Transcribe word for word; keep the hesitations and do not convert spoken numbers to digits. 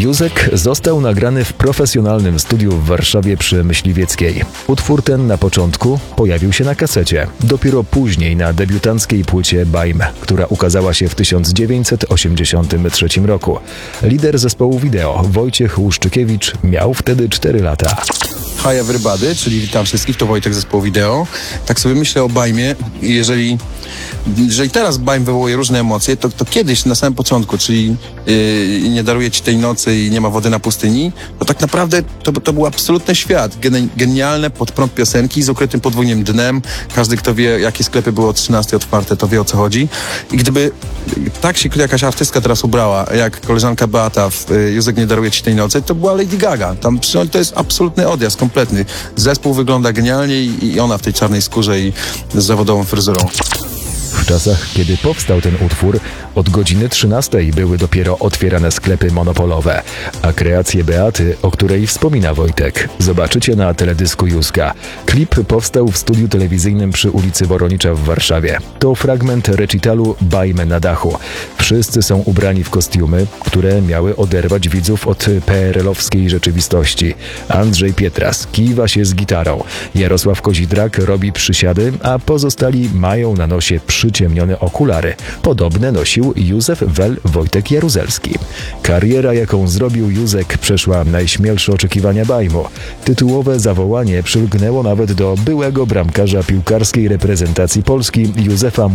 Józek został nagrany w profesjonalnym studiu w Warszawie przy Myśliwieckiej. Utwór ten na początku pojawił się na kasecie, dopiero później na debiutanckiej płycie Bajm, która ukazała się w tysiąc dziewięćset osiemdziesiątym trzecim roku. Lider zespołu wideo, Wojciech Łuszczykiewicz, miał wtedy cztery lata. Hi everybody, czyli witam wszystkich, to Wojtek, zespołu wideo. Tak sobie myślę o Bajmie, jeżeli, jeżeli teraz Bajm wywołuje różne emocje, to, to kiedyś na samym początku, czyli yy, nie daruję ci tej nocy i nie ma wody na pustyni, to tak naprawdę to, to był absolutny świat. Gen, genialne pod prąd piosenki z ukrytym podwójnym dnem. Każdy, kto wie, jakie sklepy były o trzynastej otwarte, to wie, o co chodzi. I gdyby tak się jakaś artystka teraz ubrała, jak koleżanka Beata w yy, Józek, nie daruje ci tej nocy, to była Lady Gaga. Tam to jest absolutny odjazd, kompletny. Zespół wygląda genialnie i, i ona w tej czarnej skórze i z zawodową fryzurą. W czasach, kiedy powstał ten utwór, od godziny trzynastej były dopiero otwierane sklepy monopolowe, a kreację Beaty, o której wspomina Wojtek, zobaczycie na teledysku Józka. Klip powstał w studiu telewizyjnym przy ulicy Woronicza w Warszawie. To fragment recitalu Bajmy na dachu. Wszyscy są ubrani w kostiumy, które miały oderwać widzów od P R L-owskiej rzeczywistości. Andrzej Pietras kiwa się z gitarą, Jarosław Kozidrak robi przysiady, a pozostali mają na nosie przyciemnione okulary. Podobne nosił Józef Wel Wojtek Jaruzelski. Kariera, jaką zrobił Józek, przeszła najśmielsze oczekiwania Bajmu. Tytułowe zawołanie przylgnęło nawet do byłego bramkarza piłkarskiej reprezentacji Polski Józefa